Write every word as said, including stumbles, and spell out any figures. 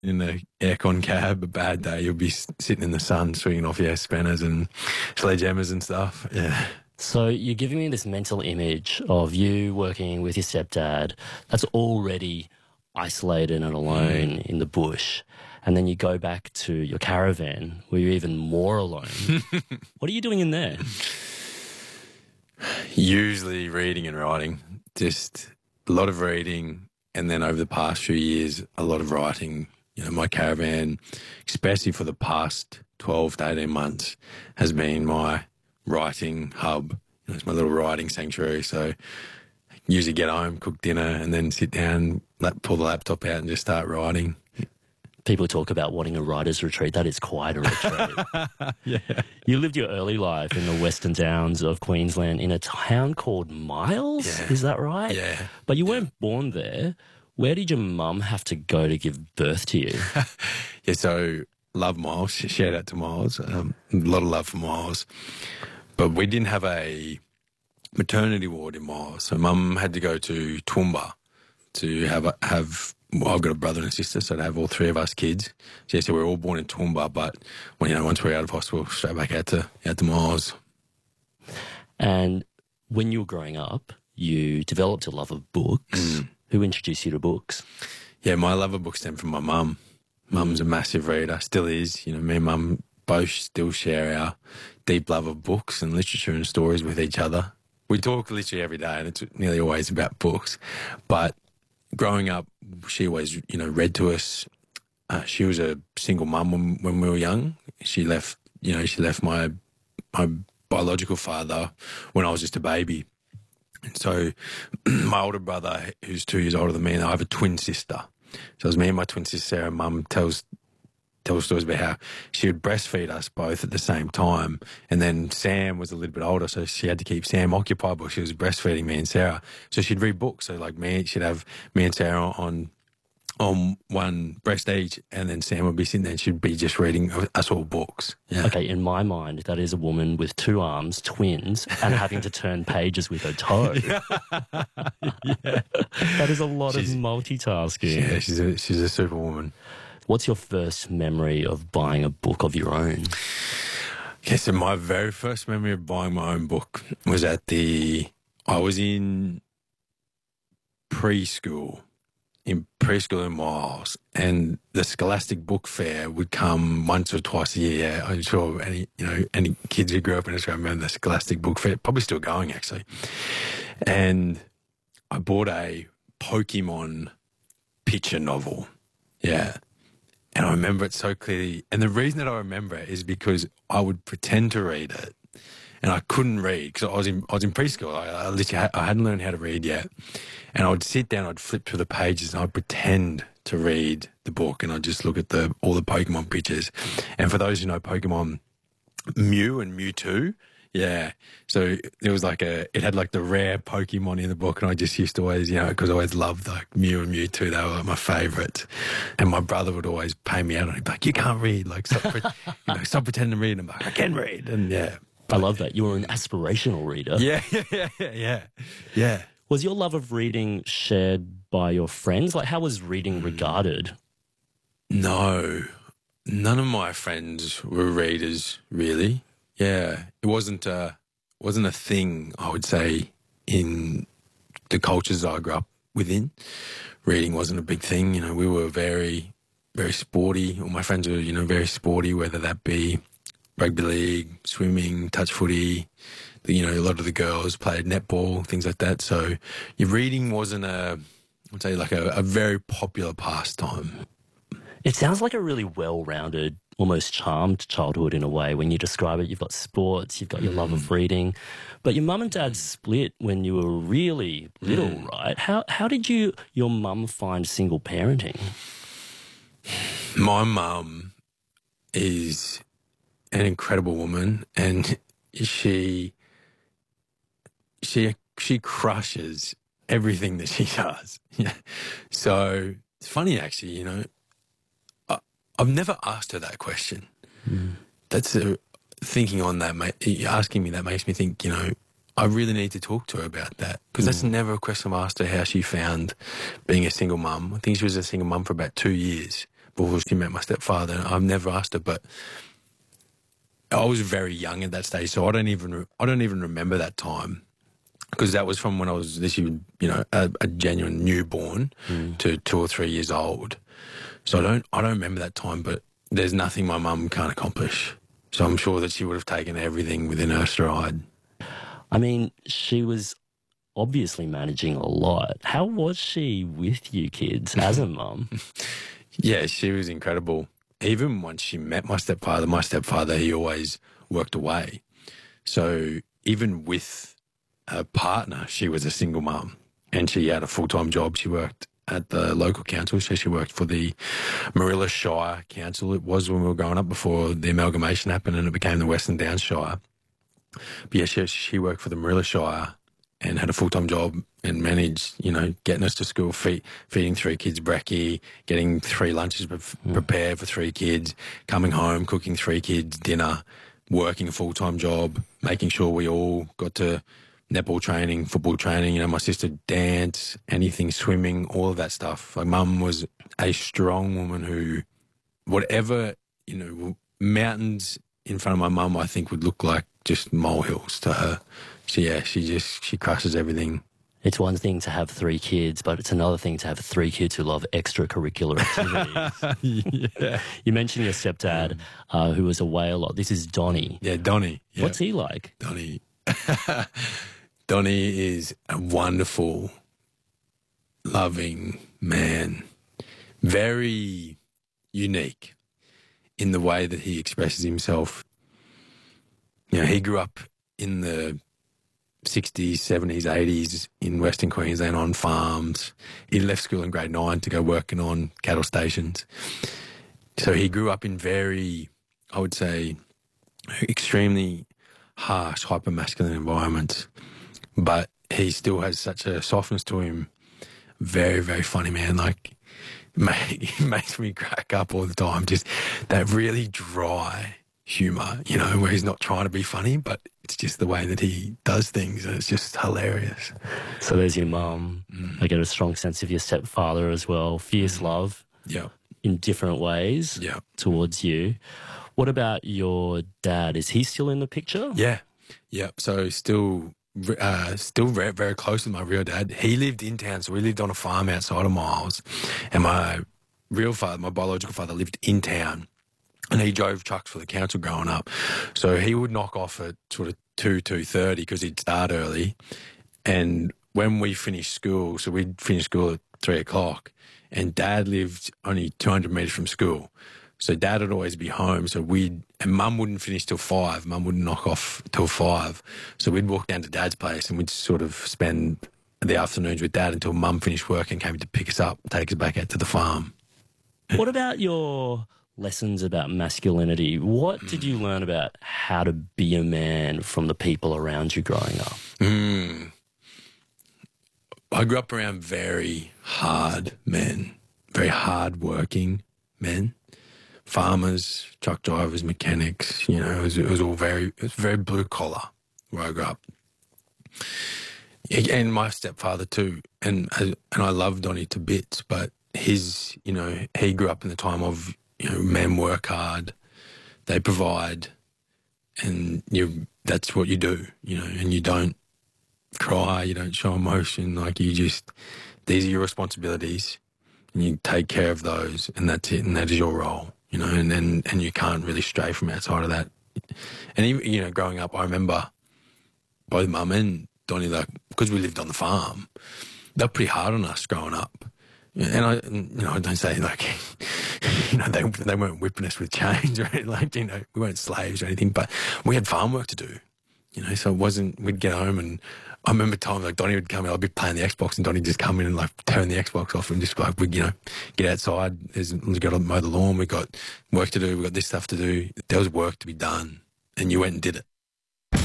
in the aircon cab, a bad day, you'll be s- sitting in the sun swinging off your spinners and sledgehammers and stuff. Yeah. So you're giving me this mental image of you working with your stepdad that's already isolated and alone in the bush. And then you go back to your caravan where you're even more alone. What are you doing in there? Usually reading and writing, just a lot of reading. And then over the past few years, a lot of writing. You know, my caravan, especially for the past twelve to eighteen months, has been my writing hub. You know, it's my little writing sanctuary. So I usually get home, cook dinner, and then sit down, lap, pull the laptop out and just start writing. People talk about wanting a writer's retreat. That is quite a retreat. Yeah. You lived your early life in the Western Downs of Queensland in a town called Miles. Yeah. Is that right? Yeah. But you weren't born there. Where did your mum have to go to give birth to you? Yeah, so love Miles. Shout out to Miles. Um, a lot of love for Miles. But we didn't have a maternity ward in Miles. So mum had to go to Toowoomba to have, a, have well, I've got a brother and a sister, so to have all three of us kids. So, yeah, so we were all born in Toowoomba, but when, you know, once we were out of hospital, straight back out to, out to Miles. And when you were growing up, you developed a love of books. Mm. Who introduced you to books? Yeah, my love of books stemmed from my mum. Mum's a massive reader, still is. You know, me and mum both still share our deep love of books and literature and stories with each other. We talk literally every day, and it's nearly always about books. But growing up, she always, you know, read to us. Uh, she was a single mum when, when we were young. She left, you know, she left my my biological father when I was just a baby. And so my older brother, who's two years older than me, and I have a twin sister. So it was me and my twin sister, Sarah. Mum tells tells stories about how she would breastfeed us both at the same time. And then Sam was a little bit older, so she had to keep Sam occupied while she was breastfeeding me and Sarah. So she'd read books. So like me, she'd have me and Sarah on on one breast each, and then Sam would be sitting there and she'd be just reading us all books. Yeah. Okay, in my mind, that is a woman with two arms, twins, and having to turn pages with her toe. Yeah. That is a lot She's- of multitasking. Yeah, she's a, she's a superwoman. What's your first memory of buying a book of your own? Okay, so my very first memory of buying my own book was at the, I was in preschool, in preschool in Miles, and the Scholastic Book Fair would come once or twice a year. Yeah, I'm sure any, you know, any kids who grew up in Australia remember the Scholastic Book Fair, probably still going actually. And I bought a Pokemon picture novel. Yeah. And I remember it so clearly. And the reason that I remember it is because I would pretend to read it, and I couldn't read because I was in I was in preschool. I, I literally had, I hadn't learned how to read yet. And I would sit down, I'd flip through the pages, and I'd pretend to read the book, and I'd just look at the all the Pokemon pictures. And for those who know Pokemon, Mew and Mewtwo. Yeah. So there was like a, it had like the rare Pokemon in the book, and I just used to always, you know, because I always loved like Mew and Mewtwo. They were like my favourites. And my brother would always pay me out on it. He'd be like, you can't read. Like, stop, pre- you know, stop pretending to read. And I'm like, I can read. And yeah. I love that. You were an aspirational reader. Yeah, yeah, yeah, yeah. Yeah. Was your love of reading shared by your friends? Like, how was reading regarded? No, none of my friends were readers, really. Yeah, it wasn't a wasn't a thing, I would say, in the cultures I grew up within. Reading wasn't a big thing. You know, we were very, very sporty. All my friends were, you know, very sporty, whether that be rugby league, swimming, touch footy. You know, a lot of the girls played netball, things like that. So your reading wasn't a, I'd say, like a, a very popular pastime. It sounds like a really well-rounded, almost charmed childhood in a way. When you describe it, you've got sports, you've got your love of reading, but your mum and dad split when you were really little, Mm. right? How how did you your mum find single parenting? My mum is an incredible woman, and she she she crushes everything that she does. Yeah. So it's funny, actually. You know, I, I've never asked her that question. Mm. That's a, thinking on that. ma- Asking me that makes me think. You know, I really need to talk to her about that, because that's Mm. never a question I've asked her, how she found being a single mum. I think she was a single mum for about two years. before she met my stepfather. I've never asked her, but I was very young at that stage, so I don't even I don't even remember that time, because that was from when I was literally, you know, a, a genuine newborn mm. to two or three years old. So I don't I don't remember that time, but there's nothing my mum can't accomplish. So I'm sure that she would have taken everything within her stride. I mean, she was obviously managing a lot. How was she with you kids as a mum? Yeah, she was incredible. Even once she met my stepfather, my stepfather, he always worked away. So even with a partner, she was a single mum, and she had a full-time job. She worked at the local council, so she worked for the Marilla Shire Council. It was when we were growing up before the amalgamation happened and it became the Western Downs Shire. But yeah, she, she worked for the Marilla Shire and had a full-time job and managed, you know, getting us to school, feed, feeding three kids brekkie, getting three lunches pre- mm. prepared for three kids, coming home, cooking three kids dinner, working a full-time job, making sure we all got to netball training, football training, you know, my sister dance, anything, swimming, all of that stuff. My mum was a strong woman who, whatever, you know, mountains in front of my mum, I think would look like just molehills to her. So yeah, she just, she crushes everything. It's one thing to have three kids, but it's another thing to have three kids who love extracurricular activities. Yeah. You mentioned your stepdad, uh, who was away a lot. This is Donnie. Yeah, Donnie. Yeah. What's he like? Donnie. Donnie is a wonderful, loving man. Very unique in the way that he expresses himself. You know, he grew up in the sixties, seventies, eighties in Western Queensland on farms. He left school in grade nine to go working on cattle stations. So he grew up in very, I would say, extremely harsh, hyper-masculine environments. But he still has such a softness to him. Very, very funny man. Like, he makes me crack up all the time. Just that really dry humour, you know, where he's not trying to be funny, but it's just the way that he does things, and it's just hilarious. So there's your mum. Mm. I get a strong sense of your stepfather as well. Fierce mm. love. Yeah. In different ways. Yeah. Towards you. What about your dad? Is he still in the picture? Yeah. Yeah. So still... Uh, still very, very close with my real dad. He lived in town, so we lived on a farm outside of Miles. And my real father, my biological father, lived in town. And he drove trucks for the council growing up. So he would knock off at sort of two, two thirty because he'd start early. And when we finished school, so we'd finish school at three o'clock, and Dad lived only two hundred metres from school. So Dad would always be home. So we'd, and Mum wouldn't finish till five. Mum wouldn't knock off till five. So we'd walk down to Dad's place and we'd sort of spend the afternoons with Dad until Mum finished work and came to pick us up, take us back out to the farm. What about your lessons about masculinity? What did you learn about how to be a man from the people around you growing up? Mm. I grew up around very hard men, very hard-working men. Farmers, truck drivers, mechanics, you know, it was, it was all very, it was very blue collar where I grew up. And my stepfather too. And, and I love Donnie to bits, but his, you know, he grew up in the time of, you know, men work hard, they provide, and you, that's what you do, you know, and you don't cry, you don't show emotion, like you just, these are your responsibilities and you take care of those, and that's it, and that is your role. You know, and, and, and you can't really stray from outside of that. And even, you know, growing up, I remember both Mum and Donnie, like, because we lived on the farm, they were pretty hard on us growing up. And I, you know, I don't say like, you know, they they weren't whipping us with chains or anything, like, you know, we weren't slaves or anything, but we had farm work to do, you know, so it wasn't, we'd get home and I remember times like Donnie would come in, I'd be playing the Xbox and Donnie would just come in and like turn the Xbox off and just like, we, you know, get outside. There's, we've got to mow the lawn. We've got work to do. We've got this stuff to do. There was work to be done and you went and did it.